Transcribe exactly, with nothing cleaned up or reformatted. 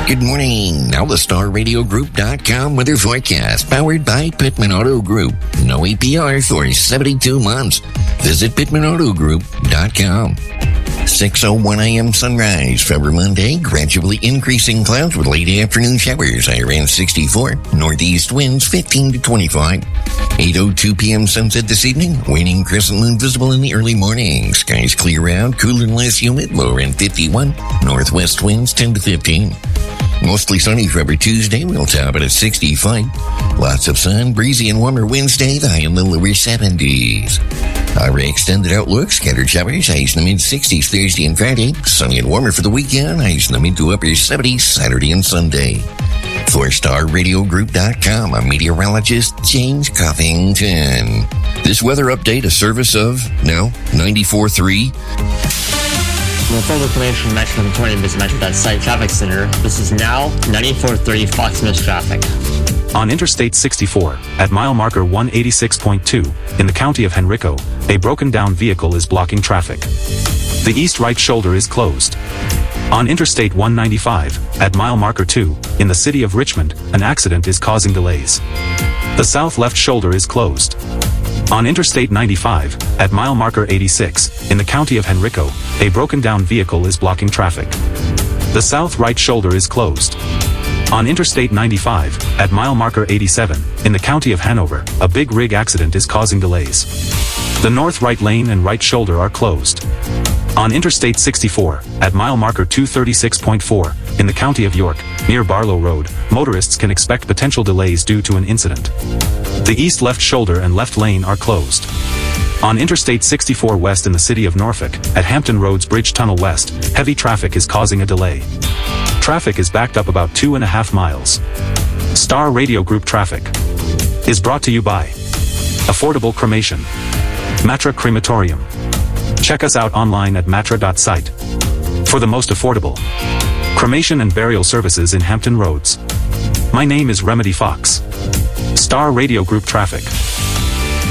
Good morning. Now the Star Radio Group dot com weather forecast, powered by Pittman Auto Group. No A P R for seventy-two months. Visit Pittman Auto Group dot com. six oh one a.m. sunrise. For Monday, gradually increasing clouds with late afternoon showers. High around sixty-four. Northeast winds fifteen to twenty-five. eight oh two p.m. sunset this evening. Waning crescent moon visible in the early morning. Skies clear out, cooler and less humid. Low around fifty-one. Northwest winds ten to fifteen. Mostly sunny for every Tuesday. We'll top it at sixty-five. Lots of sun, breezy and warmer Wednesday. The high in the lower seventies. Our extended outlook, scattered showers, highs in the mid-sixties Thursday and Friday. Sunny and warmer for the weekend, highs in the mid to upper seventies Saturday and Sunday. For Star Radio Group dot com, I'm meteorologist James Covington. This weather update, a service of, no, ninety-four point three. For further information, Metro twenty, visit Metro dot site Traffic Center. This is now ninety-four point three Fox News traffic. On Interstate sixty-four, at mile marker one eighty-six point two, in the county of Henrico, a broken-down vehicle is blocking traffic. The east right shoulder is closed. On Interstate one ninety-five, at mile marker two, in the city of Richmond, an accident is causing delays. The south left shoulder is closed. On Interstate ninety-five, at mile marker eighty-six, in the county of Henrico, a broken-down vehicle is blocking traffic. The south right shoulder is closed. On Interstate ninety-five, at mile marker eighty-seven, in the county of Hanover, a big rig accident is causing delays. The north right lane and right shoulder are closed. On Interstate sixty-four, at mile marker two thirty-six point four, in the county of York, near Barlow Road, motorists can expect potential delays due to an incident. The east left shoulder and left lane are closed. On Interstate sixty-four west in the city of Norfolk, at Hampton Roads Bridge Tunnel West, heavy traffic is causing a delay. Traffic is backed up about two and a half miles. Star Radio Group Traffic is brought to you by Affordable Cremation, Matra Crematorium. Check us out online at matra dot site for the most affordable cremation and burial services in Hampton Roads. My name is Remedy Fox. Star Radio Group Traffic.